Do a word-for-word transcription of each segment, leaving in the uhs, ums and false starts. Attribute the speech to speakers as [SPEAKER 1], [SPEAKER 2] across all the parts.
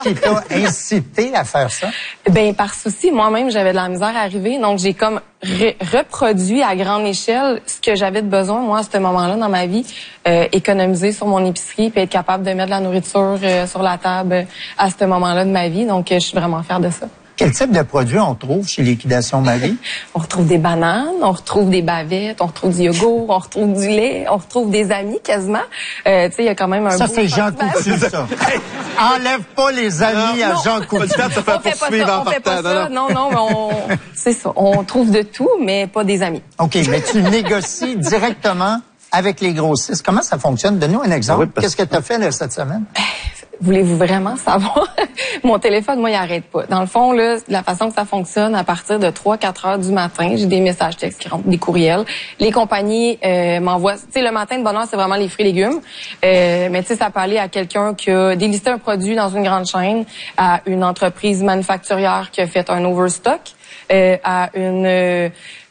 [SPEAKER 1] qui t'a incité à faire ça?
[SPEAKER 2] Ben par souci, moi-même, j'avais de la misère à arriver. Donc, j'ai comme re reproduit à grande échelle ce que j'avais de besoin, moi, à ce moment-là, dans ma vie. Euh, économiser sur mon épicerie, puis être capable de mettre de la nourriture euh, sur la table euh, à ce moment-là de ma vie. Donc, euh, je suis vraiment fière de ça.
[SPEAKER 1] Quel type de produits on trouve chez Liquidation Marie?
[SPEAKER 2] On retrouve des bananes, on retrouve des bavettes, on retrouve du yogourt, on retrouve du lait, on retrouve des amis quasiment. Euh, tu sais, il y a quand même un
[SPEAKER 1] Ça,
[SPEAKER 2] beau
[SPEAKER 1] c'est Jean Coutu, ça. Enlève pas les amis
[SPEAKER 2] non,
[SPEAKER 1] à
[SPEAKER 2] non.
[SPEAKER 1] Jean Coutu.
[SPEAKER 3] Ça fait
[SPEAKER 2] on fait pas ça, on fait pas ça. Non, non, mais on, c'est ça. On trouve de tout, mais pas des amis.
[SPEAKER 1] OK, mais tu négocies directement avec les grossistes. Comment ça fonctionne? Donne-nous un exemple. Oui, parce... Qu'est-ce que tu as fait là, cette semaine?
[SPEAKER 2] Voulez-vous vraiment savoir? Mon téléphone, moi, il arrête pas. Dans le fond, là, la façon que ça fonctionne, à partir de trois quatre heures du matin, j'ai des messages textes qui rentrent, des courriels. Les compagnies euh, m'envoient... Tu sais, le matin de bonne heure, c'est vraiment les fruits et légumes. Euh, mais tu sais, ça peut aller à quelqu'un qui a délisté un produit dans une grande chaîne, à une entreprise manufacturière qui a fait un overstock, euh, à une euh,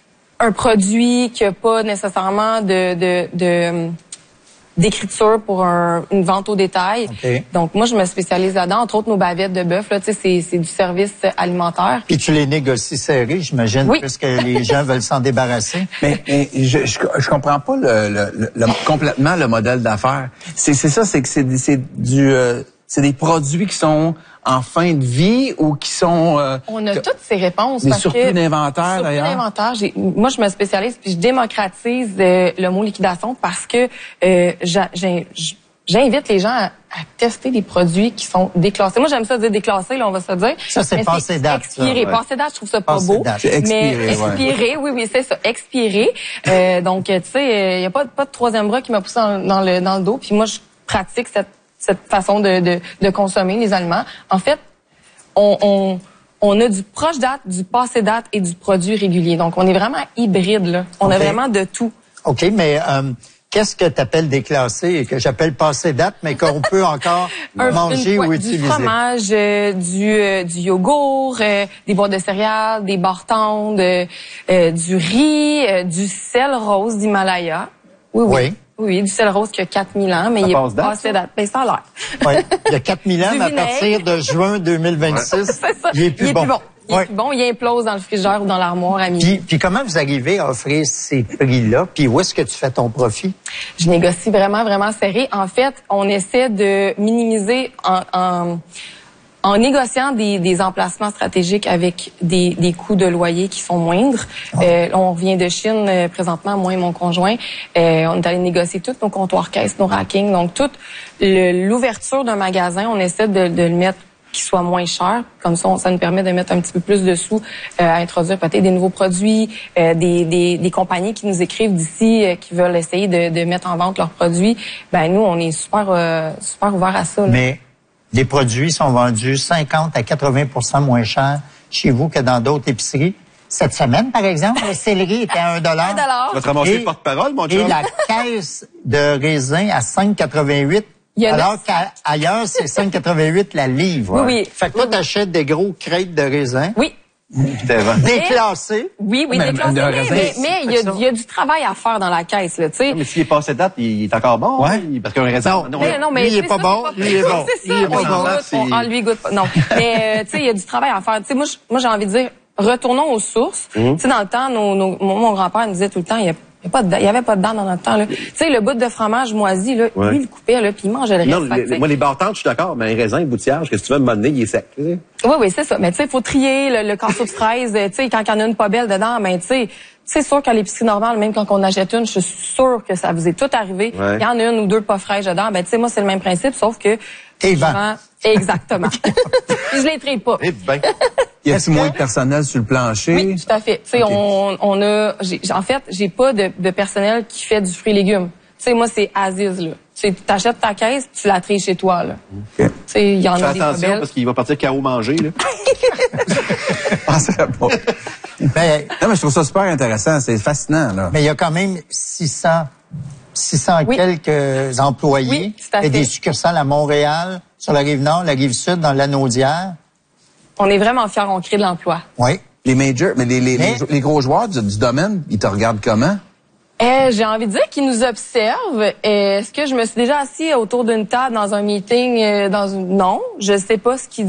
[SPEAKER 2] un produit qui a pas nécessairement de... de, de d'écriture pour un, une vente au détail.
[SPEAKER 1] Okay.
[SPEAKER 2] Donc, moi, je me spécialise là-dedans. Entre autres, nos bavettes de bœuf, là, tu sais, c'est, c'est du service alimentaire.
[SPEAKER 1] Puis tu les négocies serrés, j'imagine,
[SPEAKER 2] oui.
[SPEAKER 1] puisque les gens veulent s'en débarrasser.
[SPEAKER 4] Mais, mais je, je je comprends pas le, le, le, le complètement le modèle d'affaires. C'est c'est ça, c'est que c'est c'est du euh, c'est des produits qui sont en fin de vie ou qui sont... Euh,
[SPEAKER 2] on a que, toutes ces réponses.
[SPEAKER 4] Des surplus d'inventaire, d'ailleurs.
[SPEAKER 2] Surplus d'inventaire. J'ai, moi, je me spécialise puis je démocratise euh, le mot liquidation parce que euh, j'ai, j'ai, j'invite les gens à, à tester des produits qui sont déclassés. Moi, j'aime ça dire déclassés, là, on va se dire.
[SPEAKER 1] Ça, c'est passé date.
[SPEAKER 2] Expiré.
[SPEAKER 1] Ouais.
[SPEAKER 2] Passé date, je trouve ça pas
[SPEAKER 1] passé
[SPEAKER 2] beau.
[SPEAKER 1] Date.
[SPEAKER 4] C'est expiré,
[SPEAKER 2] mais expiré, ouais. oui, oui, c'est ça. Expiré. euh, donc, tu sais, il y a pas, pas de troisième bras qui m'a poussé dans, dans, le, dans le dos. Puis moi, je pratique cette, cette façon de, de, de consommer les aliments. En fait, On, on, on a du proche date, du passé date et du produit régulier. Donc, on est vraiment hybride, là. On okay. a vraiment de tout.
[SPEAKER 1] OK, mais euh, qu'est-ce que tu appelles déclassé et que j'appelle passé date, mais qu'on peut encore Un, manger une, ou utiliser?
[SPEAKER 2] Du fromage, euh, du, euh, du yogourt, euh, des boîtes de céréales, des bartendes, euh, euh, du riz, euh, du sel rose d'Himalaya. Oui, oui. oui. Oui, du sel rose qui a quatre mille ans, mais ça il est passé date. Ben, ça a l'air.
[SPEAKER 1] Oui, il y a quatre mille ans, mais à partir de juin deux mille vingt-six,
[SPEAKER 2] c'est ça.
[SPEAKER 1] il est plus
[SPEAKER 2] il est
[SPEAKER 1] bon.
[SPEAKER 2] Plus bon. Il
[SPEAKER 1] ouais.
[SPEAKER 2] est plus bon, il implose dans le frigidaire ou dans l'armoire à midi.
[SPEAKER 1] Puis, puis comment vous arrivez à offrir ces prix-là? Puis où est-ce que tu fais ton profit?
[SPEAKER 2] Je négocie vraiment, vraiment serré. En fait, on essaie de minimiser en... en En négociant des, des emplacements stratégiques avec des, des coûts de loyer qui sont moindres. Oh. Euh, on revient de Chine euh, présentement, moi et mon conjoint. Euh, on est allé négocier tous nos comptoirs caisses, nos rackings. Donc, toute le, l'ouverture d'un magasin, on essaie de, de le mettre qui soit moins cher. Comme ça, on, ça nous permet de mettre un petit peu plus de sous euh, à introduire peut-être des nouveaux produits, euh, des, des, des compagnies qui nous écrivent d'ici, euh, qui veulent essayer de, de mettre en vente leurs produits. Ben nous, on est super, euh, super ouverts à ça. Là.
[SPEAKER 1] Mais les produits sont vendus cinquante à quatre-vingts pour cent moins cher chez vous que dans d'autres épiceries. Cette semaine, par exemple, le céleri était à un dollar.
[SPEAKER 2] un dollar.
[SPEAKER 3] Tu vas te ramasser le porte-parole, mon chum.
[SPEAKER 1] Et la caisse de raisin à cinq quatre-vingt-huit. Alors qu'ailleurs, c'est cinq quatre-vingt-huit la livre.
[SPEAKER 2] Oui, oui.
[SPEAKER 1] Fait que toi, t'achètes des gros crêtes de raisin.
[SPEAKER 2] Oui.
[SPEAKER 1] Déclassé.
[SPEAKER 2] Oui, oui,
[SPEAKER 4] mais,
[SPEAKER 2] déclassé. Mais, mais, mais il y a, il y a du travail à faire dans la caisse, là, tu sais.
[SPEAKER 3] Mais s'il est passé date, il est encore bon.
[SPEAKER 1] Ouais.
[SPEAKER 3] Hein? Parce qu'un raisin.
[SPEAKER 2] Non, mais, non, mais
[SPEAKER 1] lui, il est pas bon. Lui, il est bon.
[SPEAKER 2] C'est ça. On goûte, on, lui, il goûte pas. Non. Mais, tu sais, il y a du travail à faire. Tu sais, moi, moi, j'ai envie de dire, retournons aux sources. Mm-hmm. Tu sais, dans le temps, nos, nos, mon, mon grand-père nous disait tout le temps, il y a Il n'y avait, avait pas de dents dans notre temps. Tu sais, le bout de fromage moisi, là, ouais. lui, il le coupait, là, puis il mangeait le reste.
[SPEAKER 3] Non, les, moi, les bartendes, je suis d'accord, mais un raisin, boutillage, qu'est-ce que tu veux me donner, il est sec. Tu sais?
[SPEAKER 2] Oui, oui, c'est ça. Mais tu sais, il faut trier le, le casseau de fraises. Tu sais, quand il y en a une pas belle dedans, ben tu sais, c'est sûr qu'à l'épicerie normale, même quand on achète une, je suis sûre que ça vous est tout arrivé. Il ouais. y en a une ou deux pas fraîches dedans. Ben tu sais, moi, c'est le même principe, sauf que...
[SPEAKER 1] Et vend.
[SPEAKER 2] Exactement. Je les traite pas.
[SPEAKER 3] Eh ben.
[SPEAKER 4] Y a-t-il moins de personnel sur le plancher?
[SPEAKER 2] Oui, tout à fait. Tu sais, okay. on, on a, j'ai, en fait, j'ai pas de, de personnel qui fait du fruit et légumes. Tu sais, moi, c'est Aziz, là. Tu achètes ta caisse, tu la tries chez toi, là. Okay. Tu sais, il y en
[SPEAKER 3] Fais
[SPEAKER 2] a des
[SPEAKER 3] attention,
[SPEAKER 2] rebelles.
[SPEAKER 3] parce qu'il va partir carreau manger, là.
[SPEAKER 4] Pensez pas. Mais, non, mais je trouve ça super intéressant. C'est fascinant, là.
[SPEAKER 1] Mais il y a quand même six cents, six cents oui. quelques employés.
[SPEAKER 2] Oui, tout à fait.
[SPEAKER 1] Et des succursales à Montréal, sur la Rive-Nord, la Rive-Sud, dans l'Anaudière.
[SPEAKER 2] On est vraiment fiers, on crée de l'emploi.
[SPEAKER 1] Oui.
[SPEAKER 4] Les majors, mais les, les, mais les, les gros joueurs du, du domaine, ils te regardent comment?
[SPEAKER 2] Euh, j'ai envie de dire qu'ils nous observent. Euh, Est-ce que je me suis déjà assis autour d'une table dans un meeting, euh, dans une... Non, je sais pas ce qu'ils